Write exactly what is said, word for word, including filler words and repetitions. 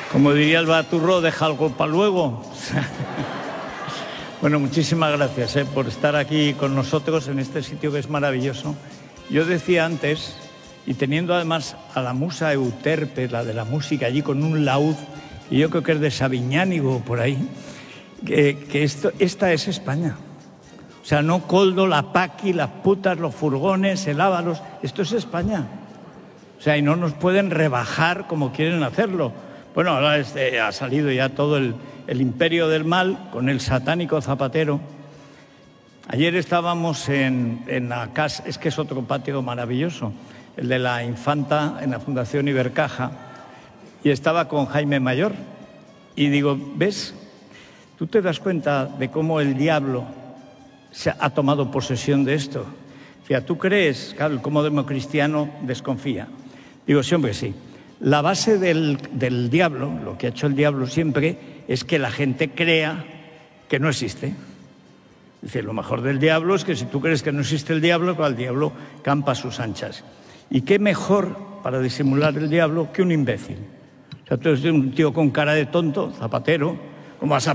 Como diría el Baturro, deja algo para luego. Bueno, muchísimas gracias eh, por estar aquí con nosotros en este sitio que es maravilloso. Yo decía antes, y teniendo además a la musa Euterpe, la de la música, allí con un laúd, y yo creo que es de Sabiñánigo por ahí, que, que esto, esta es España. O sea, no Coldo, la Paqui, las putas, los furgones, el Ábalos, esto es España. O sea, y no nos pueden rebajar como quieren hacerlo. Bueno, ahora este, ha salido ya todo el, el imperio del mal con el satánico Zapatero. Ayer estábamos en, en la casa, es que es otro patio maravilloso, el de la Infanta en la Fundación Ibercaja, y estaba con Jaime Mayor. Y digo, ¿ves? ¿Tú te das cuenta de cómo el diablo se ha tomado posesión de esto? O sea, ¿tú crees? Claro, como democristiano desconfía. Digo, sí, hombre, sí. La base del, del diablo, lo que ha hecho el diablo siempre, es que la gente crea que no existe. Dice, lo mejor del diablo es que si tú crees que no existe el diablo, pues el diablo campa a sus anchas. ¿Y qué mejor para disimular el diablo que un imbécil? O sea, tú eres un tío con cara de tonto, Zapatero, ¿cómo vas a